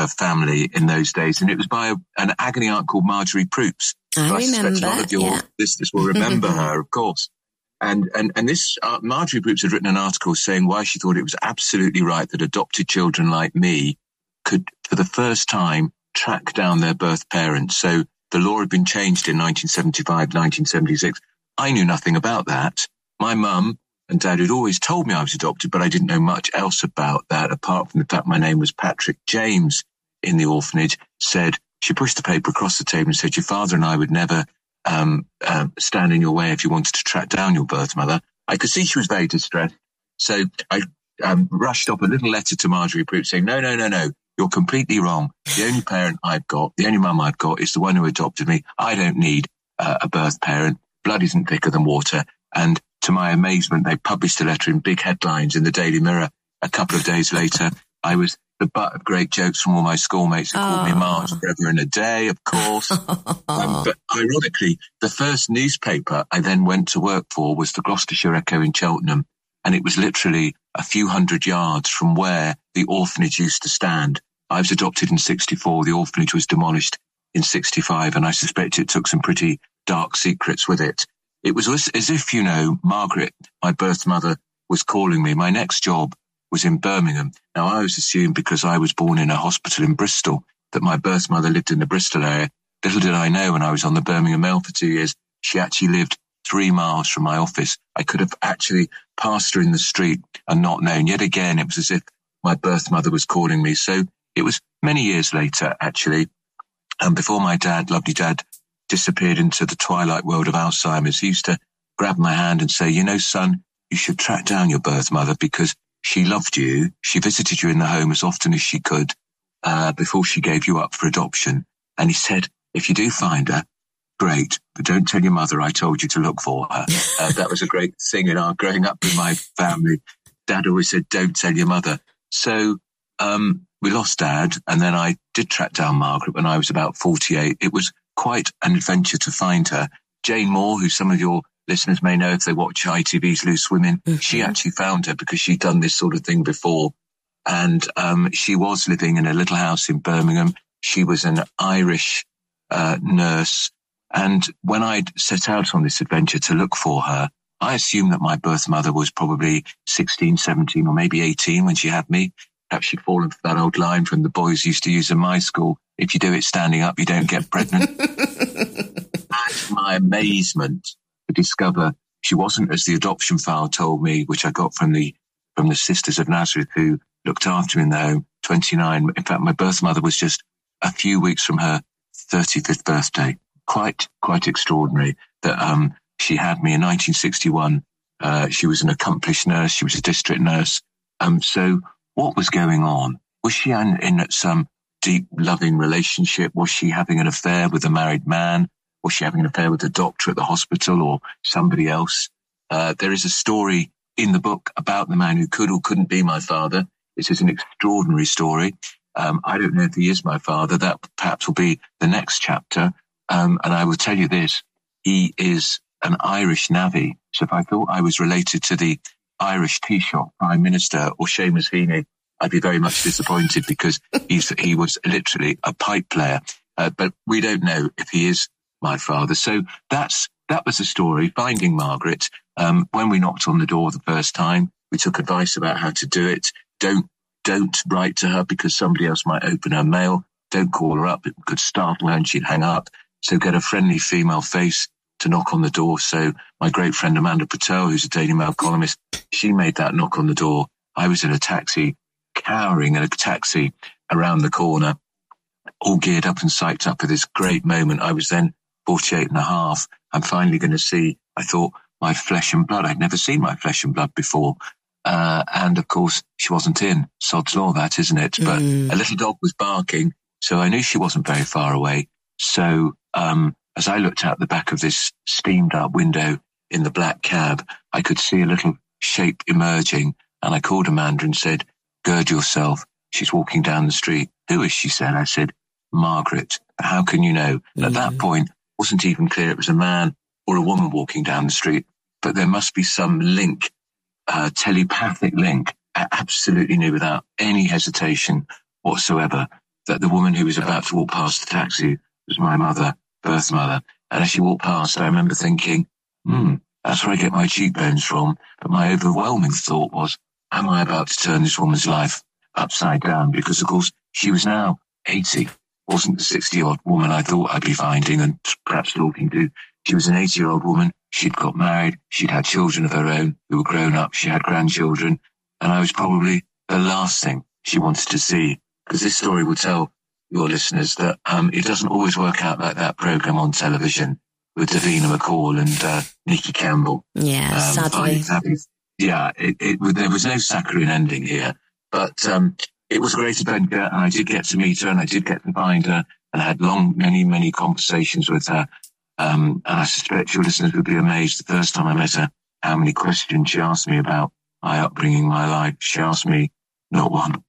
family in those days, and it was by an agony aunt called Marjorie Proops. I remember. A lot of your listeners will remember her, of course. And this Marjorie Proops had written an article saying why she thought it was absolutely right that adopted children like me could, for the first time, track down their birth parents. So the law had been changed in 1975, 1976. I knew nothing about that. My mum and dad had always told me I was adopted, but I didn't know much else about that, apart from the fact my name was Patrick James in the orphanage. She pushed the paper across the table and said, your father and I would never stand in your way if you wanted to track down your birth mother. I could see she was very distressed. So I rushed up a little letter to Marjorie Proops saying, no, you're completely wrong. The only parent I've got, the only mum I've got is the one who adopted me. I don't need a birth parent. Blood isn't thicker than water. And to my amazement, they published a letter in big headlines in the Daily Mirror. A couple of days later, I was the butt of great jokes from all my schoolmates who called me Marge forever and a day, of course. But ironically, the first newspaper I then went to work for was the Gloucestershire Echo in Cheltenham. And it was literally a few hundred yards from where the orphanage used to stand. I was adopted in 64. The orphanage was demolished in 65. And I suspect it took some pretty dark secrets with it. It was as if, Margaret, my birth mother, was calling me. My next job was in Birmingham. Now, I always assumed because I was born in a hospital in Bristol that my birth mother lived in the Bristol area. Little did I know when I was on the Birmingham Mail for 2 years, she actually lived 3 miles from my office. I could have actually passed her in the street and not known. Yet again, it was as if my birth mother was calling me. So it was many years later, actually, and before my dad, lovely dad, disappeared into the twilight world of Alzheimer's, he used to grab my hand and say, son, you should track down your birth mother because she loved you. She visited you in the home as often as she could before she gave you up for adoption. And he said, if you do find her, great, but don't tell your mother I told you to look for her. That was a great thing in our growing up in my family. Dad always said, don't tell your mother. So we lost Dad, and then I did track down Margaret when I was about 48. It was quite an adventure to find her. Jane Moore, who some of your listeners may know if they watch ITV's Loose Women, she actually found her because she'd done this sort of thing before. And she was living in a little house in Birmingham. She was an Irish nurse. And when I'd set out on this adventure to look for her, I assumed that my birth mother was probably 16, 17, or maybe 18 when she had me. Perhaps she'd fallen for that old line from the boys used to use in my school. If you do it standing up, you don't get pregnant. And my amazement to discover she wasn't, as the adoption file told me, which I got from the Sisters of Nazareth who looked after me in the home, 29. In fact, my birth mother was just a few weeks from her 35th birthday. Quite extraordinary that she had me in 1961. She was an accomplished nurse. She was a district nurse. So what was going on? Was she in some deep, loving relationship? Was she having an affair with a married man? Was she having an affair with a doctor at the hospital or somebody else? There is a story in the book about the man who could or couldn't be my father. This is an extraordinary story. I don't know if he is my father. That perhaps will be the next chapter. And I will tell you this, he is an Irish navvy. So if I thought I was related to the Irish Taoiseach, Prime Minister, or Seamus Heaney, I'd be very much disappointed because he was literally a pipe player. But we don't know if he is my father. So that was the story, finding Margaret. When we knocked on the door the first time, we took advice about how to do it. Don't write to her because somebody else might open her mail. Don't call her up. It could startle her and she'd hang up. So get a friendly female face to knock on the door. So my great friend Amanda Patel, who's a Daily Mail columnist, she made that knock on the door. I was in a taxi, cowering in a taxi around the corner, all geared up and psyched up for this great moment. I was then 48 and a half. I'm finally going to see, I thought, my flesh and blood. I'd never seen my flesh and blood before. And of course, she wasn't in. Sod's law, that, isn't it? But a little dog was barking, so I knew she wasn't very far away. So as I looked out the back of this steamed up window in the black cab, I could see a little shape emerging, and I called Amanda and said, gird yourself. She's walking down the street. Who is she? Said. I said, Margaret. How can you know? At that point, it wasn't even clear it was a man or a woman walking down the street, but there must be some link, telepathic link. I absolutely knew without any hesitation whatsoever that the woman who was about to walk past the taxi was my mother, birth mother. And as she walked past, I remember thinking, that's where I get my cheekbones from. But my overwhelming thought was, am I about to turn this woman's life upside down? Because, of course, she was now 80. Wasn't the 60-odd woman I thought I'd be finding and perhaps talking to. She was an 80-year-old woman. She'd got married. She'd had children of her own who were grown up. She had grandchildren. And I was probably the last thing she wanted to see. Because this story will tell your listeners that it doesn't always work out like that programme on television with Davina McCall and Nikki Campbell. Yeah, sadly. There was no saccharine ending here. But it was a great adventure, and I did get to meet her, and I did get to find her, and I had many, many conversations with her. And I suspect your listeners would be amazed the first time I met her, how many questions she asked me about my upbringing, my life. She asked me not one.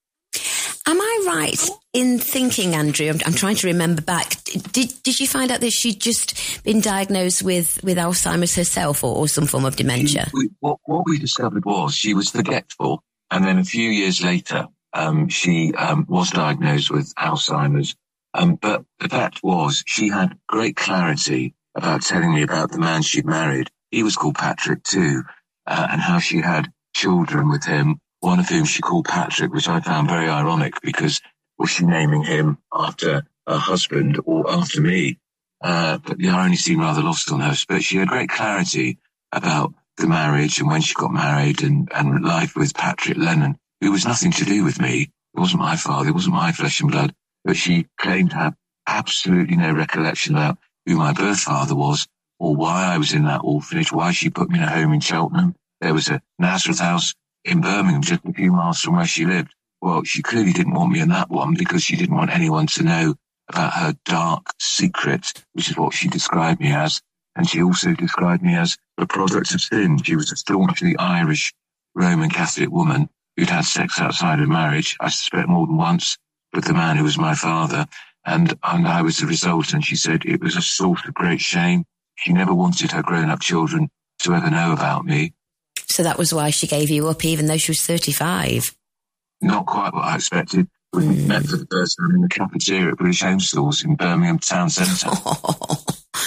Am I right in thinking, Andrew, I'm trying to remember back, did you find out that she'd just been diagnosed with Alzheimer's herself or some form of dementia? What we discovered was she was forgetful, and then a few years later, she was diagnosed with Alzheimer's. But the fact was she had great clarity about telling me about the man she'd married. He was called Patrick too, and how she had children with him, one of whom she called Patrick, which I found very ironic because was she naming him after her husband or after me? But the irony seemed rather lost on her. But she had great clarity about the marriage and when she got married and life with Patrick Lennon, who was nothing to do with me. It wasn't my father. It wasn't my flesh and blood. But she claimed to have absolutely no recollection about who my birth father was or why I was in that orphanage, why she put me in a home in Cheltenham. There was a Nazareth house in Birmingham, just a few miles from where she lived. Well, she clearly didn't want me in that one because she didn't want anyone to know about her dark secret, which is what she described me as. And she also described me as a product of sin. She was a staunchly Irish Roman Catholic woman who'd had sex outside of marriage, I suspect more than once, with the man who was my father. And I was the result. And she said it was a source of great shame. She never wanted her grown-up children to ever know about me. So that was why she gave you up, even though she was 35? Not quite what I expected. We met for the first time in the cafeteria at British Home Stores in Birmingham Town Centre. Oh.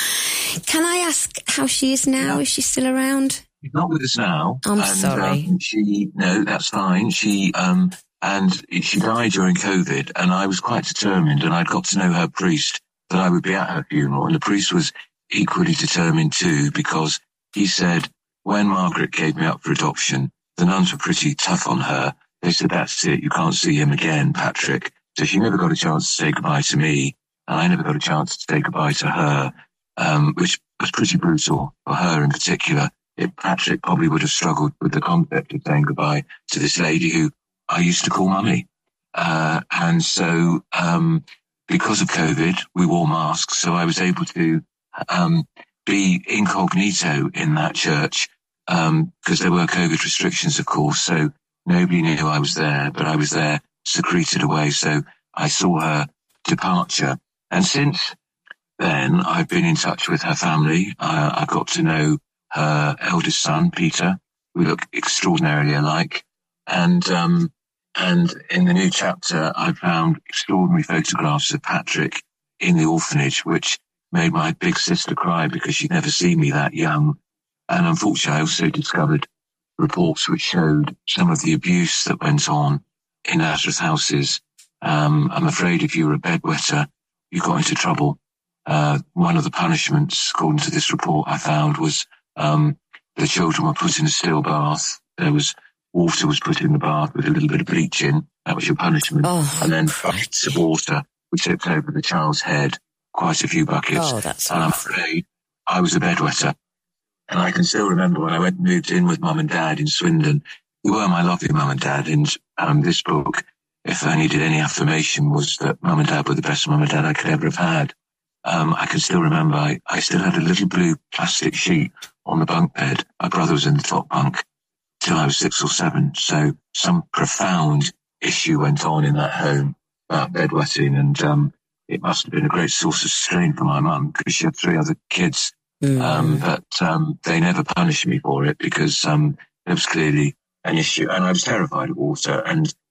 Can I ask how she is now? Is she still around? She's not with us now. I'm sorry. No, that's fine. She died during COVID, and I was quite determined, and I'd got to know her priest, that I would be at her funeral. And the priest was equally determined too, because he said, when Margaret gave me up for adoption, the nuns were pretty tough on her. They said, that's it, you can't see him again, Patrick. So she never got a chance to say goodbye to me, and I never got a chance to say goodbye to her, which was pretty brutal for her in particular. Patrick probably would have struggled with the concept of saying goodbye to this lady who I used to call Mummy. And so, because of COVID, we wore masks, so I was able to be incognito in that church, because there were COVID restrictions, of course, so nobody knew I was there, but I was there secreted away. So I saw her departure. And since then, I've been in touch with her family. I got to know her eldest son, Peter, who look extraordinarily alike. And in the new chapter, I found extraordinary photographs of Patrick in the orphanage, which made my big sister cry because she'd never seen me that young. And unfortunately, I also discovered reports which showed some of the abuse that went on in Nazareth houses. I'm afraid if you were a bedwetter, you got into trouble. One of the punishments, according to this report I found, was the children were put in a still bath. Water was put in the bath with a little bit of bleach in. That was your punishment. And then buckets of water were tipped over the child's head, quite a few buckets. And I'm afraid I was a bedwetter. And I can still remember when I moved in with Mum and Dad in Swindon, who were my lovely Mum and Dad. And this book, if I needed any affirmation, was that Mum and Dad were the best Mum and Dad I could ever have had. I can still remember I still had a little blue plastic sheet on the bunk bed. My brother was in the top bunk till I was 6 or 7. So some profound issue went on in that home about bedwetting, and it must have been a great source of strain for my mum because she had 3 other kids. But they never punished me for it because there was clearly an issue, and I was terrified of water. And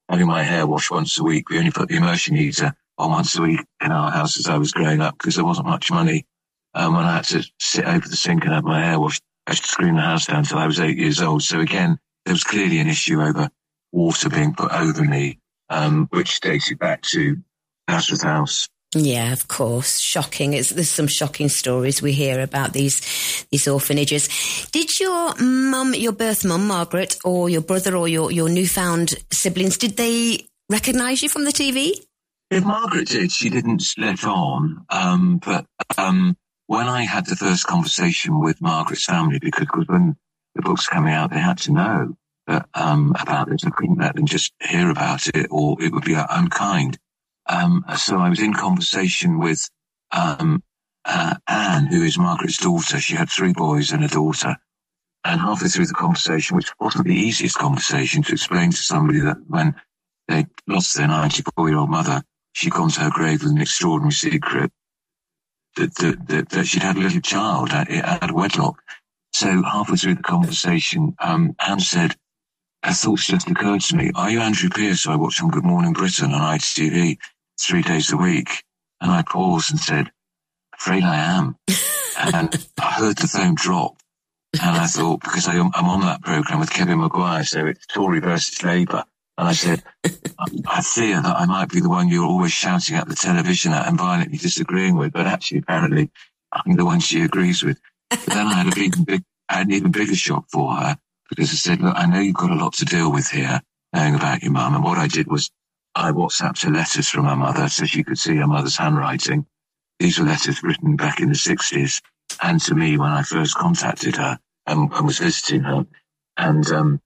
having my hair washed once a week. We only put the immersion heater on once a week in our house as I was growing up because there wasn't much money. When I had to sit over the sink and have my hair washed, I used to scream the house down until I was 8 years old. So again, there was clearly an issue over water being put over me, which dated back to Nazareth House. Yeah, of course. Shocking. There's some shocking stories we hear about these orphanages. Did your mum, your birth mum, Margaret, or your brother or your newfound siblings, did they recognise you from the TV? If Margaret did, she didn't let on. But when I had the first conversation with Margaret's family, because when the book's coming out, they had to know that, about this. I couldn't let them just hear about it or it would be unkind. So I was in conversation with Anne, who is Margaret's daughter. She had 3 boys and a daughter. And halfway through the conversation, which wasn't the easiest conversation to explain to somebody that when they lost their 94-year-old mother, she'd gone to her grave with an extraordinary secret that she'd had a little child at wedlock. So halfway through the conversation, Anne said, "A thought's just occurred to me. Are you Andrew Pearce, who I watch on Good Morning Britain on ITV 3 days a week?" And I paused and said, "Afraid I am." And I heard the phone drop. And I thought, because I'm on that programme with Kevin Maguire, so it's Tory versus Labour. And I said, I fear that I might be the one you're always shouting at the television at and violently disagreeing with, but actually, apparently, I'm the one she agrees with. But then I had an even bigger shock for her, because I said, "Look, I know you've got a lot to deal with here, knowing about your mum." And what I did was I WhatsApped her letters from her mother so she could see her mother's handwriting. These were letters written back in the 60s and to me when I first contacted her and was visiting her. And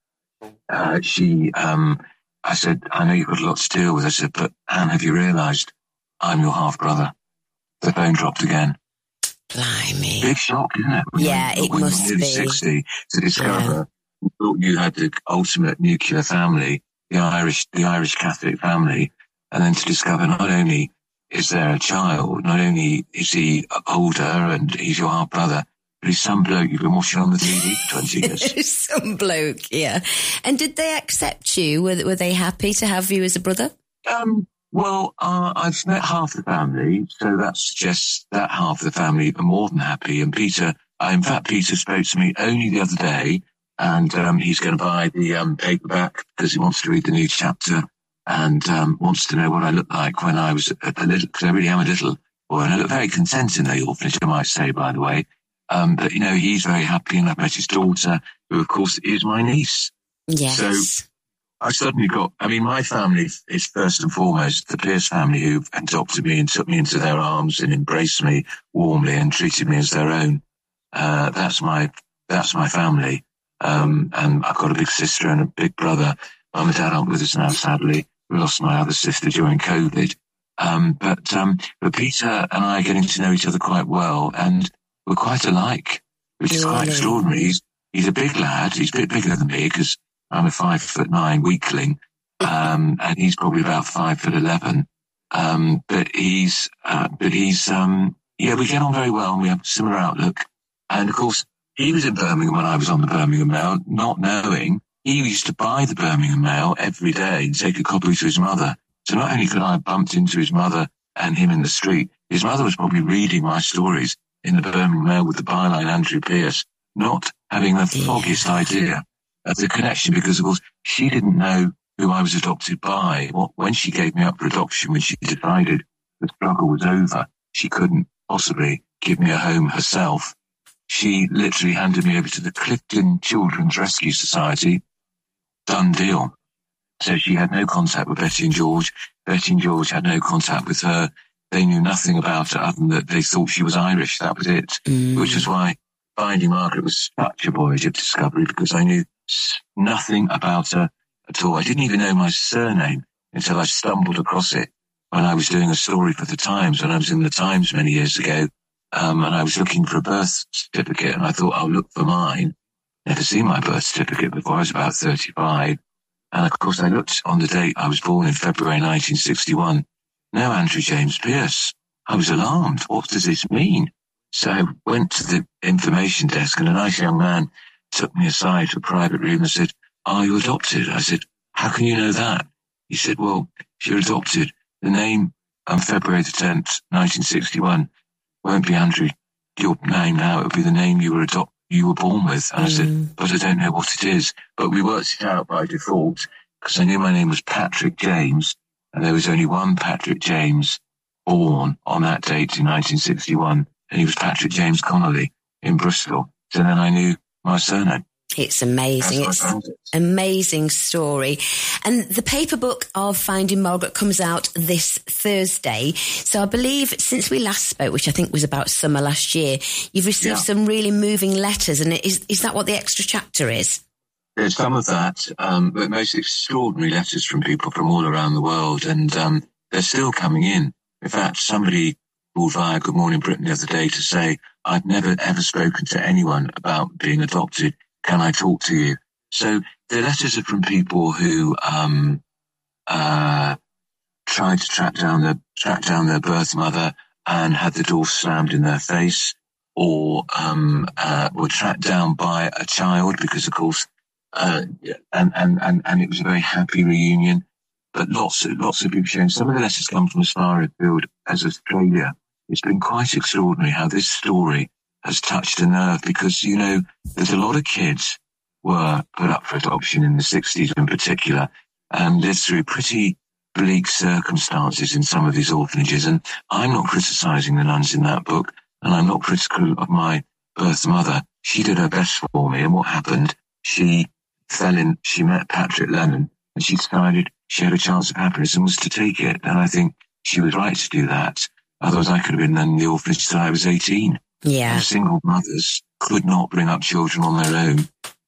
I said, "I know you've got a lot to deal with." I said, "But Anne, have you realised I'm your half-brother?" The phone dropped again. Blimey. Big shock, isn't it? It must be. 60 to discover you thought you had the ultimate nuclear family, the Irish Catholic family, and then to discover not only is there a child, not only is he older and he's your half-brother, but he's some bloke you've been watching on the TV for 20 years. Some bloke, yeah. And did they accept you? Were they happy to have you as a brother? Well, I've met half the family, so that suggests that half the family are more than happy. And Peter spoke to me only the other day, and he's going to buy the paperback because he wants to read the new chapter and wants to know what I look like when I was a little, because I really am a little boy, and I look very content in the orphanage, I might say, by the way. But, he's very happy, and I've met his daughter, who, of course, is my niece. Yes. So I suddenly my family is first and foremost the Pearce family, who adopted me and took me into their arms and embraced me warmly and treated me as their own. That's my family. And I've got a big sister and a big brother. Mum and Dad aren't with us now, sadly. We lost my other sister during COVID. But Peter and I are getting to know each other quite well, and we're quite alike, which is quite extraordinary. He's a big lad. He's a bit bigger than me because I'm a 5'9" weakling, and he's probably about 5'11". But we get on very well, and we have a similar outlook. And of course, he was in Birmingham when I was on the Birmingham Mail, not knowing he used to buy the Birmingham Mail every day and take a copy to his mother. So not only could I have bumped into his mother and him in the street, his mother was probably reading my stories in the Birmingham Mail with the byline Andrew Pearce, not having the foggiest idea of the connection, because, of course, she didn't know who I was adopted by. When she gave me up for adoption, when she decided the struggle was over, she couldn't possibly give me a home herself. She literally handed me over to the Clifton Children's Rescue Society. Done deal. So she had no contact with Betty and George. Betty and George had no contact with her. They knew nothing about her other than that they thought she was Irish. That was it. Which is why finding Margaret was such a voyage of discovery, because I knew nothing about her at all. I didn't even know my surname until I stumbled across it when I was doing a story for the Times, when I was in the Times many years ago. And I was looking for a birth certificate, and I thought I'll look for mine. Never seen my birth certificate before. I was about 35. And of course I looked on the date. I was born in February 1961. No Andrew James Pearce. I was alarmed. What does this mean? So I went to the information desk, and a nice young man took me aside to a private room and said, "Are you adopted?" I said, "How can you know that?" He said, well, if you're adopted, the name on February the 10th, 1961, won't be Andrew, your name now. It'll be the name you were born with. And I said, but I don't know what it is. But we worked it out by default because I knew my name was Patrick James, and there was only one Patrick James born on that date in 1961, and he was Patrick James Connolly in Bristol. So then I knew my surname. It's amazing. It's an amazing story. And the paper book of Finding Margaret comes out this Thursday. So I believe since we last spoke, which I think was about summer last year, you've received some really moving letters. And is that what the extra chapter is? There's some of that, but most extraordinary letters from people from all around the world. And they're still coming in. In fact, somebody called via Good Morning Britain the other day to say, I've never ever spoken to anyone about being adopted. Can I talk to you? So the letters are from people who tried to track down their birth mother and had the door slammed in their face, or were tracked down by a child because, of course, and it was a very happy reunion. But lots of people sharing. Some of the letters come from as far afield as Australia. It's been quite extraordinary how this story has touched a nerve because, you know, there's a lot of kids were put up for adoption in the 60s in particular, and lived through pretty bleak circumstances in some of these orphanages. And I'm not criticising the nuns in that book, and I'm not critical of my birth mother. She did her best for me, and what happened? She met Patrick Lennon, and she decided she had a chance of happiness and was to take it. And I think she was right to do that. Otherwise, I could have been in the orphanage till I was 18. Yeah. And single mothers could not bring up children on their own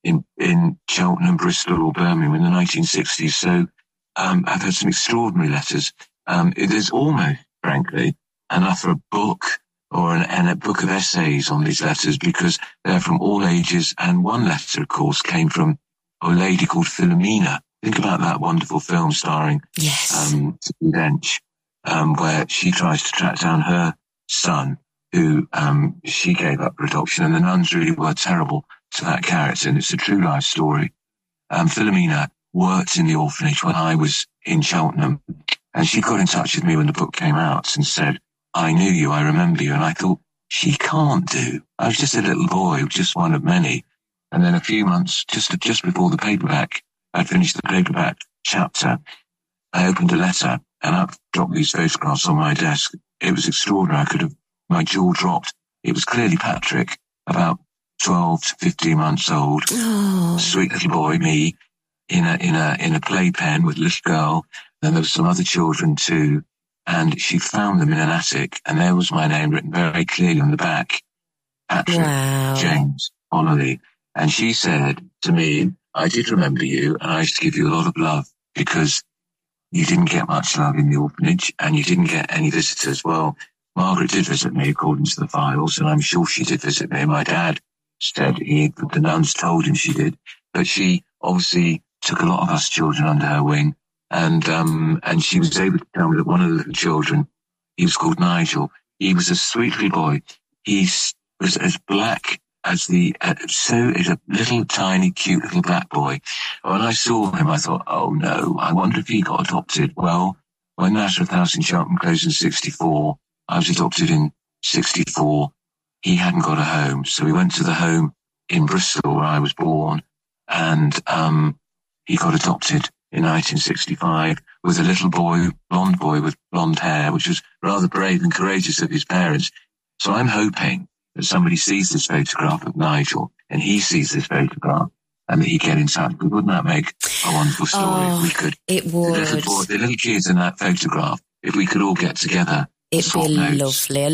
in Cheltenham, Bristol or Birmingham in the 1960s. So I've had some extraordinary letters. It is almost, frankly, enough for a book or a book of essays on these letters because they're from all ages. And one letter, of course, came from a lady called Philomena. Think about that wonderful film starring Judi Dench, where she tries to track down her son, who she gave up for adoption, and the nuns really were terrible to that character, and it's a true life story. Philomena worked in the orphanage when I was in Cheltenham, and she got in touch with me when the book came out and said, I knew you, I remember you, and I thought, she can't do. I was just a little boy, just one of many. And then a few months, just before the paperback, I'd finished the paperback chapter, I opened a letter, and I've dropped these photographs on my desk. It was extraordinary. My jaw dropped. It was clearly Patrick, about 12 to 15 months old, sweet little boy, me, in a playpen with a little girl. Then there were some other children too, and she found them in an attic, and there was my name written very clearly on the back, Patrick James Connolly. And she said to me, I did remember you, and I used to give you a lot of love because you didn't get much love in the orphanage, and you didn't get any visitors. Well, Margaret did visit me according to the files, and I'm sure she did visit me. My dad said the nuns told him she did, but she obviously took a lot of us children under her wing, and she was able to tell me that one of the little children, he was called Nigel. He was a sweet little boy. He was as black as is a little tiny, cute little black boy. When I saw him, I thought, oh no, I wonder if he got adopted. Well, when Nazareth House in Cheltenham closed in 64, I was adopted in 64. He hadn't got a home. So we went to the home in Bristol where I was born, and he got adopted in 1965 with a little boy, blonde boy with blonde hair, which was rather brave and courageous of his parents. So I'm hoping that somebody sees this photograph of Nigel and he sees this photograph and that he get in touch. Wouldn't that make a wonderful story if we could? It would. The little kids in that photograph, if we could all get together. It'd be lovely,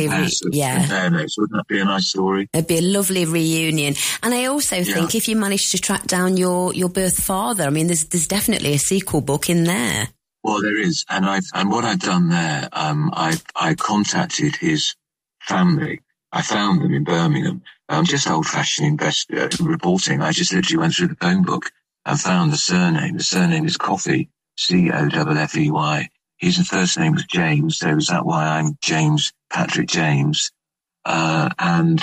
Compare notes. Wouldn't that be a nice story? It'd be a lovely reunion. And I also think if you manage to track down your birth father, I mean, there's definitely a sequel book in there. Well, there is. And what I've done there, I contacted his family. I found them in Birmingham. Just old-fashioned reporting. I just literally went through the phone book and found the surname. The surname is Coffey, Coffey. His first name was James, so is that why I'm James Patrick James? It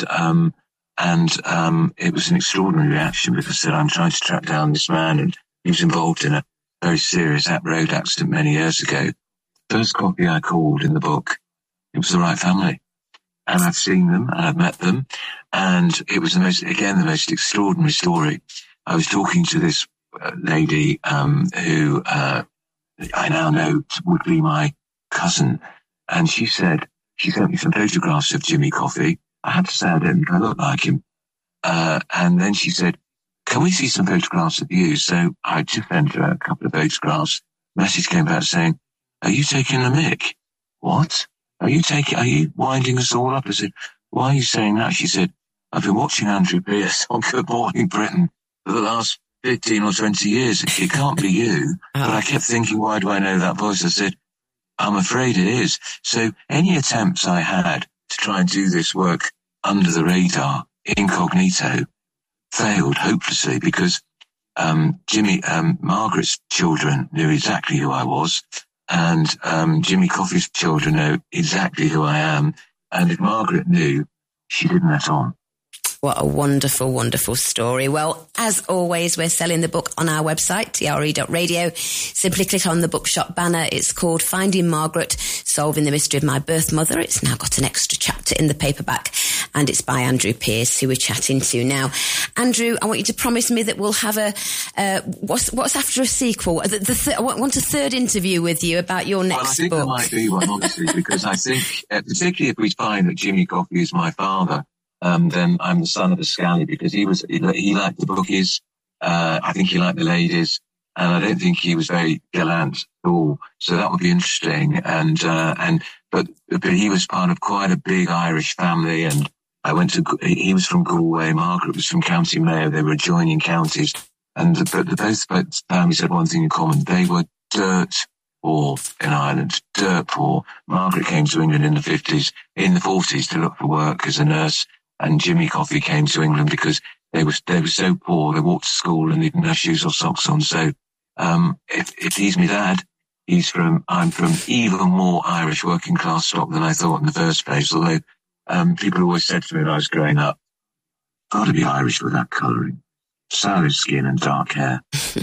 was an extraordinary reaction because I said I'm trying to track down this man, and he was involved in a very serious road accident many years ago. First coffee I called in the book, it was The Right Family. And I've seen them and I've met them. And it was the most extraordinary story. I was talking to this lady who I now know would be my cousin. And she sent me some photographs of Jimmy Coffey. I had to say I don't think I look like him. And then she said, can we see some photographs of you? So I just sent her a couple of photographs. Message came back saying, are you taking the mick? What? Are you winding us all up? I said, why are you saying that? She said, I've been watching Andrew Pearce on Good Morning Britain for the last 15 or 20 years. It can't be you. But I kept thinking, why do I know that voice? I said, I'm afraid it is. So any attempts I had to try and do this work under the radar, incognito, failed hopelessly because Margaret's children knew exactly who I was, and Jimmy Coffey's children know exactly who I am. And if Margaret knew, she didn't let on. What a wonderful, wonderful story. Well, as always, we're selling the book on our website, tre.radio. Simply click on the bookshop banner. It's called Finding Margaret, Solving the Mystery of My Birth Mother. It's now got an extra chapter in the paperback, and it's by Andrew Pearce, who we're chatting to now. Andrew, I want you to promise me that we'll have what's after a sequel? I want a third interview with you about your next book. Well, I think there might be one, honestly, because I think, particularly if we find that Jimmy Coffey is my father, then I'm the son of a scally, because he liked the bookies. I think he liked the ladies, and I don't think he was very gallant at all. So that would be interesting. But he was part of quite a big Irish family, and he was from Galway, Margaret was from County Mayo. They were adjoining counties, and both families had one thing in common. They were dirt poor in Ireland, dirt poor. Margaret came to England in the 40s to look for work as a nurse. And Jimmy Coffey came to England because they were so poor. They walked to school and didn't have shoes or socks on. So, if he's my dad, I'm from even more Irish working class stock than I thought in the first place. Although, people always said to me when I was growing up, gotta be Irish with that colouring. Sallow skin and dark hair.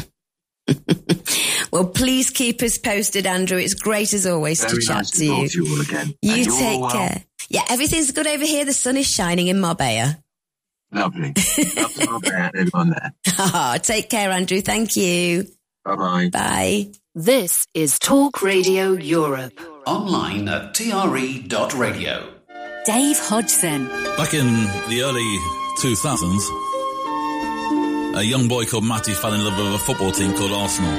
Well, please keep us posted, Andrew. It's great as always to chat to you. Talk to you all again. You take care. Yeah, everything's good over here. The sun is shining in Marbella. Lovely. Love to Marbella, everyone there. Take care, Andrew. Thank you. Bye-bye. Bye. This is Talk Radio Europe. Online at tre.radio. Dave Hodgson. Back in the early 2000s, a young boy called Matty fell in love with a football team called Arsenal.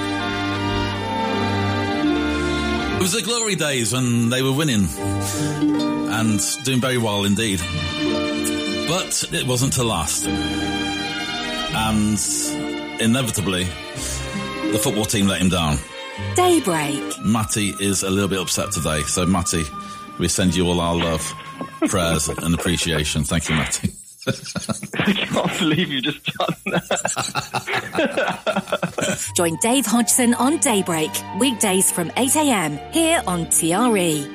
It was the glory days when they were winning and doing very well indeed. But it wasn't to last. And inevitably, the football team let him down. Daybreak. Matty is a little bit upset today. So, Matty, we send you all our love, prayers and appreciation. Thank you, Matty. I can't believe you just done that. Join Dave Hodgson on Daybreak, weekdays from 8 a.m. here on TRE.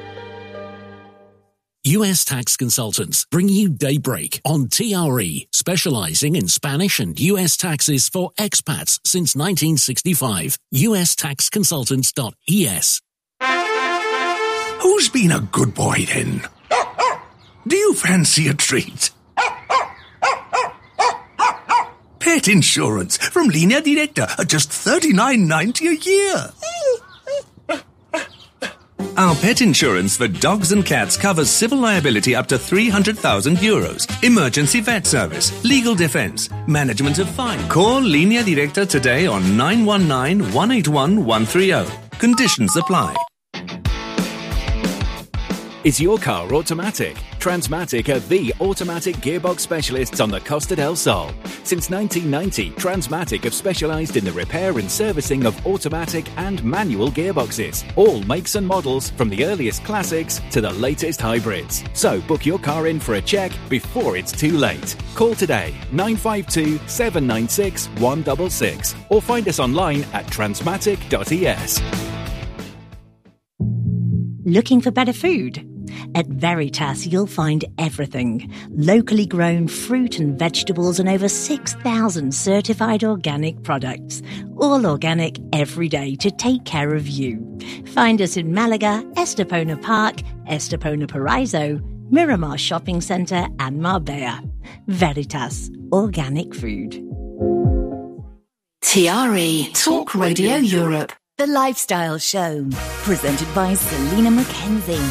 US Tax Consultants bring you Daybreak on TRE, specializing in Spanish and US taxes for expats since 1965. USTaxConsultants.es. Who's been a good boy then? Do you fancy a treat? Pet insurance from Linea Directa at just $39.90 a year. Our pet insurance for dogs and cats covers civil liability up to €300,000, emergency vet service, legal defence, management of fine. Call Linea Directa today on 919-181-130. Conditions apply. Is your car automatic? Transmatic are the automatic gearbox specialists on the Costa del Sol. Since 1990, Transmatic have specialised in the repair and servicing of automatic and manual gearboxes. All makes and models, from the earliest classics to the latest hybrids. So book your car in for a check before it's too late. Call today, 952 796 166, or find us online at transmatic.es. Looking for better food? At Veritas, you'll find everything. Locally grown fruit and vegetables and over 6,000 certified organic products. All organic every day to take care of you. Find us in Malaga, Estepona Park, Estepona Paraiso, Miramar Shopping Centre and Marbella. Veritas, organic food. TRE Talk Radio Europe. The Lifestyle Show. Presented by Selena Mackenzie.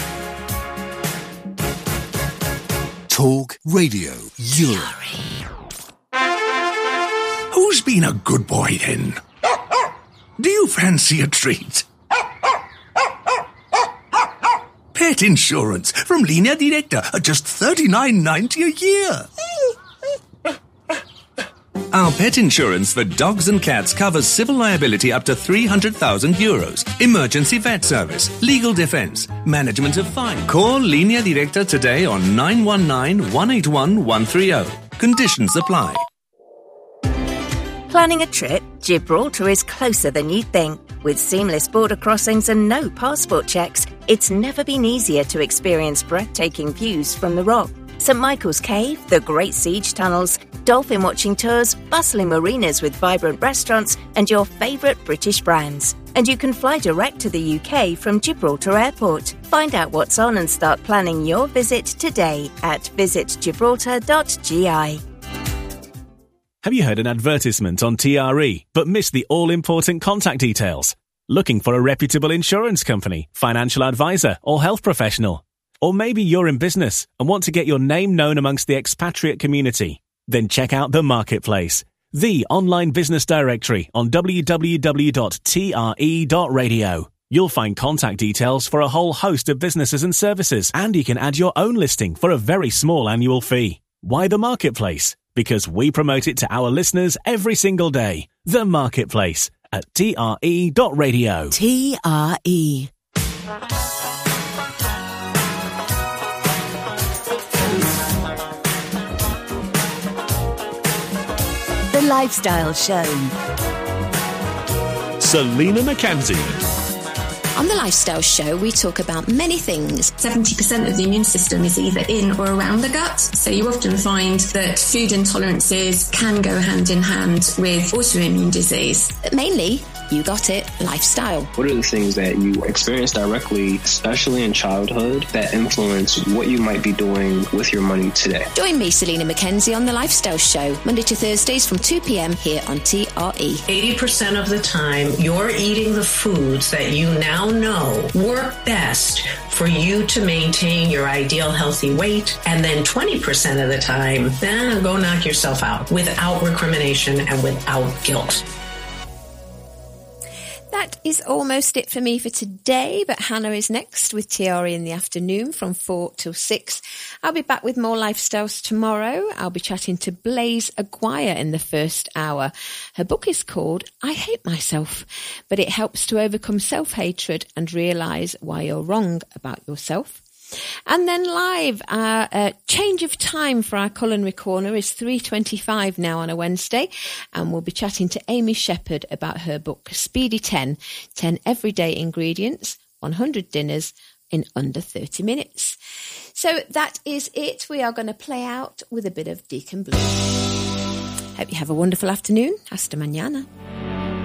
Talk Radio Europe. Who's been a good boy then? Do you fancy a treat? Pet insurance from Linea Directa at just $39.90 a year. Our pet insurance for dogs and cats covers civil liability up to €300,000, emergency vet service, legal defence, management of fine. Call Linea Directa today on 919-181-130. Conditions apply. Planning a trip? Gibraltar is closer than you think. With seamless border crossings and no passport checks, it's never been easier to experience breathtaking views from the Rock. St Michael's Cave, the Great Siege Tunnels, dolphin watching tours, bustling marinas with vibrant restaurants, and your favourite British brands. And you can fly direct to the UK from Gibraltar Airport. Find out what's on and start planning your visit today at visitgibraltar.gi. Have you heard an advertisement on TRE but missed the all-important contact details? Looking for a reputable insurance company, financial advisor, or health professional? Or maybe you're in business and want to get your name known amongst the expatriate community? Then check out The Marketplace, the online business directory on www.tre.radio. You'll find contact details for a whole host of businesses and services, and you can add your own listing for a very small annual fee. Why The Marketplace? Because we promote it to our listeners every single day. The Marketplace at tre.radio. TRE. The Lifestyle Show. Selena Mackenzie. On The Lifestyle Show, we talk about many things. 70% of the immune system is either in or around the gut. So you often find that food intolerances can go hand in hand with autoimmune disease. But mainly, you got it, lifestyle. What are the things that you experience directly, especially in childhood, that influence what you might be doing with your money today? Join me, Selena Mackenzie, on The Lifestyle Show, Monday to Thursdays from 2 p.m. here on TRE. 80% of the time, you're eating the foods that you now know work best for you to maintain your ideal healthy weight. And then 20% of the time, go knock yourself out without recrimination and without guilt. That is almost it for me for today, but Hannah is next with TRE in the afternoon from 4 till 6. I'll be back with more lifestyles tomorrow. I'll be chatting to Blaise Aguirre in the first hour. Her book is called I Hate Myself, but it helps to overcome self-hatred and realise why you're wrong about yourself. And then live, our change of time for our culinary corner is 3:25 now on a Wednesday, and we'll be chatting to Amy Shepherd about her book Speedy 10 everyday ingredients, 100 dinners in under 30 minutes. So that is it. We are going to play out with a bit of Deacon Blues. Hope you have a wonderful afternoon. Hasta mañana.